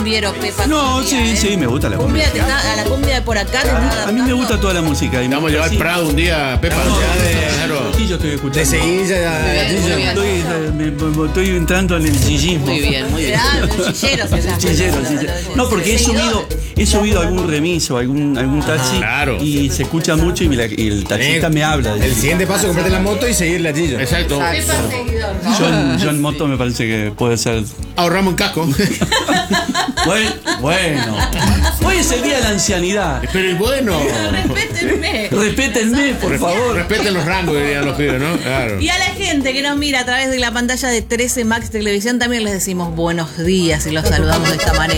cumbiero, Pepa. No, cumbia, sí, me gusta la cumbia. A la cumbia de por acá te estás A mí me adaptando. gusta toda la música. Y Vamos a llevar Prado un día, Pepa. Claro. Sí, yo estoy escuchando. De seguida a Estoy entrando en el chillismo. Muy bien, muy bien. Chillero se llama. Chillero. No, porque he subido algún remiso, algún taxi. Claro. Y se escucha mucho y el taxista me habla. El siguiente paso, comprarte la moto y seguirle a Gillo. Exacto. Yo en moto me parece que puede ser. Ahorramos en casco. Bueno. Hoy es el día de la ancianidad. Pero y bueno. Respétenme. Respétenme, por favor. Respeten los rangos, dirían los pibes, ¿no? Claro. Y a la gente que nos mira a través de la pantalla de 13 Max Televisión también les decimos buenos días y los saludamos de esta manera.